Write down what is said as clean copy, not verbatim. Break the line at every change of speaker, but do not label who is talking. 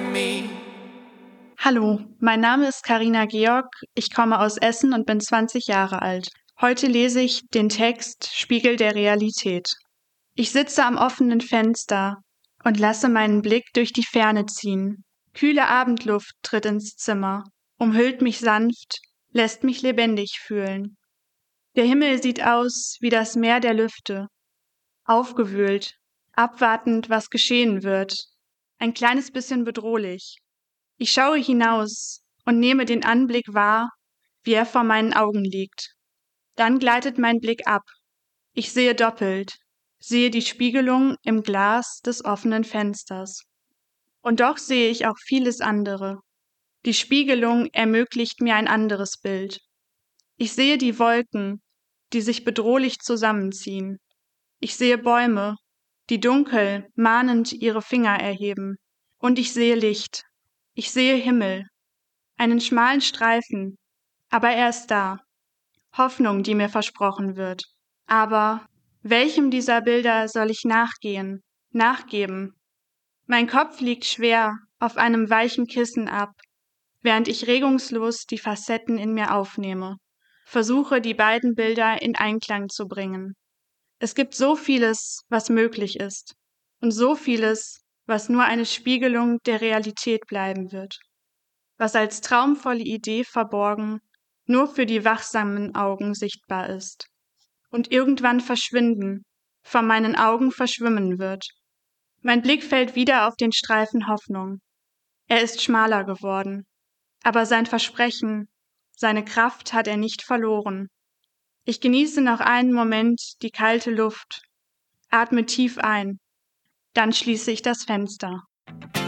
me.
Hallo, mein Name ist Carina Georg, ich komme aus Essen und bin 20 Jahre alt. Heute lese ich den Text Spiegel der Realität. Ich sitze am offenen Fenster und lasse meinen Blick durch die Ferne ziehen. Kühle Abendluft tritt ins Zimmer, umhüllt mich sanft, lässt mich lebendig fühlen. Der Himmel sieht aus wie das Meer der Lüfte, aufgewühlt, abwartend, was geschehen wird, ein kleines bisschen bedrohlich. Ich schaue hinaus und nehme den Anblick wahr, wie er vor meinen Augen liegt. Dann gleitet mein Blick ab. Ich sehe doppelt, sehe die Spiegelung im Glas des offenen Fensters. Und doch sehe ich auch vieles andere. Die Spiegelung ermöglicht mir ein anderes Bild. Ich sehe die Wolken, die sich bedrohlich zusammenziehen. Ich sehe Bäume, die dunkel, mahnend ihre Finger erheben. Und ich sehe Licht. Ich sehe Himmel, einen schmalen Streifen, aber er ist da. Hoffnung, die mir versprochen wird. Aber welchem dieser Bilder soll ich nachgeben? Mein Kopf liegt schwer auf einem weichen Kissen ab, während ich regungslos die Facetten in mir aufnehme, versuche, die beiden Bilder in Einklang zu bringen. Es gibt so vieles, was möglich ist, und so vieles, was nur eine Spiegelung der Realität bleiben wird, was als traumvolle Idee verborgen nur für die wachsamen Augen sichtbar ist und irgendwann verschwinden, vor meinen Augen verschwimmen wird. Mein Blick fällt wieder auf den Streifen Hoffnung. Er ist schmaler geworden, aber sein Versprechen, seine Kraft hat er nicht verloren. Ich genieße noch einen Moment die kalte Luft, atme tief ein, dann schließe ich das Fenster.